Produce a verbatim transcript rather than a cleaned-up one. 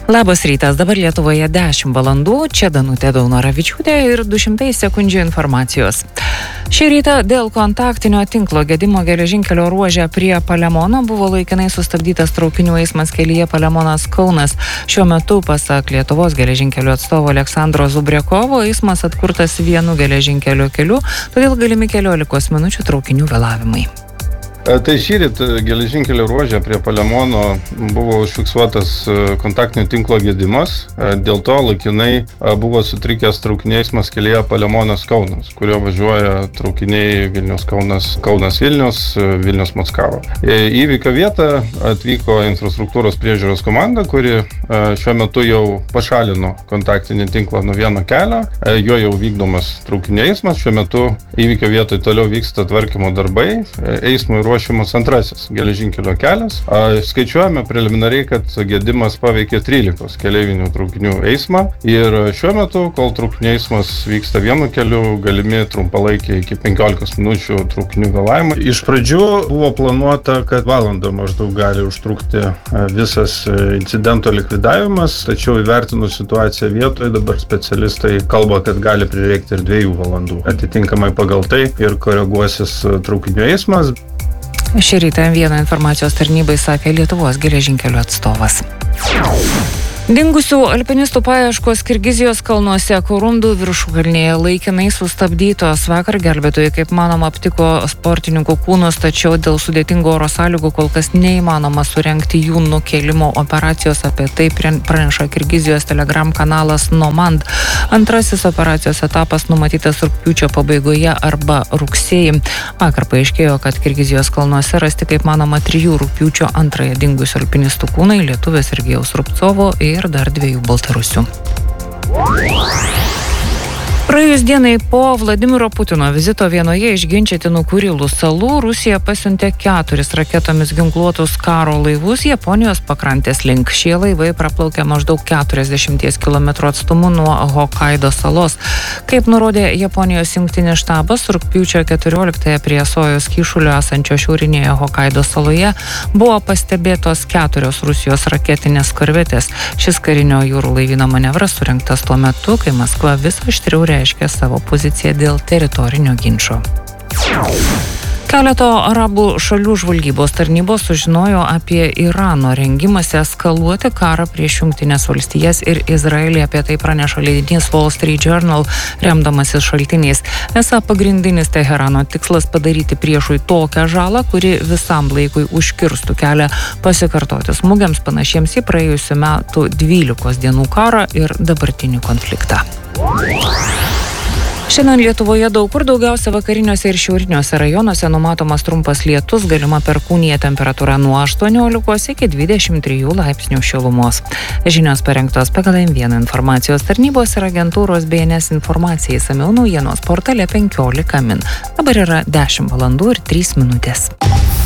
Labas rytas, dabar Lietuvoje dešimt valandų, čia Danutė Daunoravičiūtė ir du šimtai sekundžių informacijos. Šį rytą dėl kontaktinio tinklo gedimo geležinkelio ruože prie Palemono buvo laikinai sustabdytas traukinių eismas kelyje Palemonas-Kaunas. Šiuo metu, pasak Lietuvos geležinkelio atstovo Aleksandro Zubriekovo, eismas atkurtas vienu geležinkelio keliu, todėl galimi keliolikos minučių traukinių vėlavimai. Tai šįryt geležinkelio ruože prie Palemono buvo užfiksuotas kontaktinio tinklo gedimas. Dėl to laikinai buvo sutrikęs traukinių eismas kelyje Palemonas-Kaunas, kurio važiuoja traukiniai Vilnius-Kaunas, Kaunas-Vilnius, Vilnius-Mockava. Į įvykio vietą atvyko infrastruktūros priežiūros komanda, kuri šiuo metu jau pašalino kontaktinį tinklą nuo vieno kelio. Jo jau vykdomas traukinių eismas. Šiuo metu įvykio vietoje toliau vyksta tvarkymo darbai. Eismui ruošiamas antrasis geležinkelio kelias. Skaičiuojame preliminariai, kad gedimas paveikė trylikos keleivinių traukinių eismą ir šiuo metu, kol traukinių eismas vyksta vienu keliu, galimi trumpalaikiai iki penkiolikos minučių traukinių vėlavimai. Iš pradžių buvo planuota, kad valandą maždaug gali užtrukti visas incidento likvidavimas, tačiau įvertinus situaciją vietoje, dabar specialistai kalba, kad gali prireikti ir dviejų valandų. Atitinkamai pagal tai ir koreguosis traukinių eismas. Šį rytą vieno informacijos tarnybai sakė Lietuvos geležinkelio atstovas. Dingusių alpinistų paieškos Kirgizijos kalnuose Korundų viršukalnėje laikinai sustabdytos. Vakar gelbėtojai, kaip manoma, aptiko sportininkų kūnus, tačiau dėl sudėtingų oro sąlygų kol kas neįmanoma surengti jų nukėlimo operacijos. Apie tai praneša Kirgizijos telegram kanalas Nomand. Antrasis operacijos etapas numatytas rugpjūčio pabaigoje arba rugsėjį. Vakar paaiškėjo, kad Kirgizijos kalnuose rasti, kaip manoma, trijų rugpjūčio antrąją dingusių alpinistų kūnai, lietuvės Sergejaus Rubcovo ir ir dar dviejų baltarusių. Praėjus dienai po Vladimiro Putino vizito vienoje iš ginčytinų Kurilų salų, Rusija pasiuntė keturis raketomis ginkluotus karo laivus Japonijos pakrantės link. Šie laivai praplaukė maždaug keturiasdešimties kilometrų atstumu nuo Hokaido salos. Kaip nurodė Japonijos jungtinis štabas, rugpjūčio keturioliktąją prie Sojos kyšulio esančio šiaurinėje Hokaido saloje buvo pastebėtos keturios Rusijos raketinės korvetės. Šis karinio jūrų laivyno manevras surengtas tuo metu, kai Maskva vis aštriau reiškia savo poziciją dėl teritorinio ginčo. Keleto arabų šalių žvalgybos tarnybos sužinojo apie Irano rengimąsi eskaluoti karą prieš Jungtines valstijas ir Izraelį. Apie tai praneša leidinys Wall Street Journal, remdamasis šaltiniais. Esą pagrindinis Teherano tikslas padaryti priešui tokią žalą, kuri visam laikui užkirstų kelią pasikartoti smūgiams panašiems į praėjusių metų dvylikos dienų karą ir dabartinį konfliktą. Šiandien Lietuvoje daug kur, daugiausia vakariniuose ir šiauriniuose rajonuose numatomas trumpas lietus, galima perkūnija, temperatūra nuo aštuoniolikos iki dvidešimt trijų laipsnių šilumos. Žinios parengtos pagal M vieną informacijos tarnybos ir agentūros B N S informacijai išsamiau naujienos portale penkiolika min. Dabar yra dešimt valandų ir trys minutės.